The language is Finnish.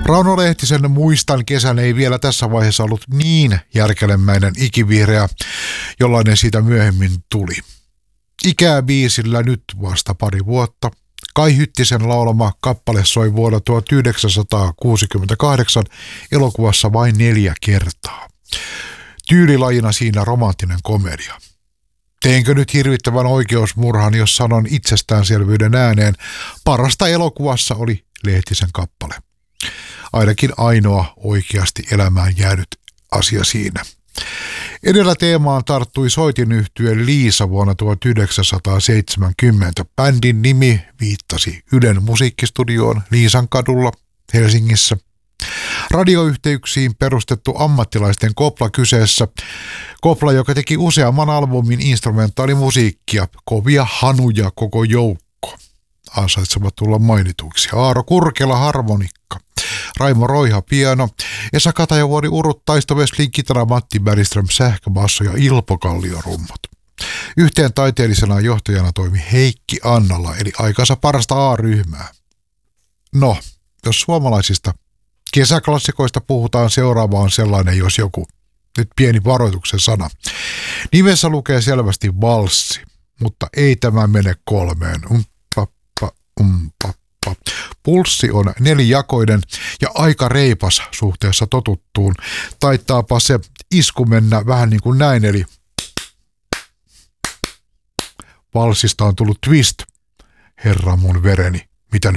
Rauno Lehtisen Muistan kesän ei vielä tässä vaiheessa ollut niin järkelemäinen ikivihreä, jollainen siitä myöhemmin tuli. Ikää biisillä nyt vasta pari vuotta. Kai Hyttisen laulama kappale soi vuonna 1968 elokuvassa vain 4 kertaa. Tyylilajina siinä romanttinen komedia. Teenkö nyt hirvittävän oikeusmurhan, jos sanon itsestäänselvyyden ääneen? Parasta elokuvassa oli Lehtisen kappale. Ainakin ainoa oikeasti elämään jäänyt asia siinä. Edellä teemaan tarttui soitinyhtye Liisa vuonna 1970. Bändin nimi viittasi Ylen musiikkistudioon Liisan kadulla Helsingissä. Radioyhteyksiin perustettu ammattilaisten kopla kyseessä. Kopla, joka teki useamman albumin instrumentaalimusiikkia, kovia hanuja koko joukko. Ansaitsevat tulla mainituiksi. Aaro Kurkela harmonikka, Raimo Roiha piano, Esa Katajavuori urut, Taisto Westlin kitara, Matti Bergström sähköbasso ja Ilpo Kallio rummut. Yhteen taiteellisena johtajana toimi Heikki Annala, eli aikansa parasta A-ryhmää. No, jos suomalaisista kesäklassikoista puhutaan, seuraava on sellainen, jos joku. Nyt pieni varoituksen sana. Nimessä lukee selvästi valssi, mutta ei tämä mene 3. Pulssi on 4-jakoinen ja aika reipas suhteessa totuttuun. Taitaapa se isku mennä vähän niin kuin näin, eli valssista on tullut twist. Herra mun vereni, mitä nyt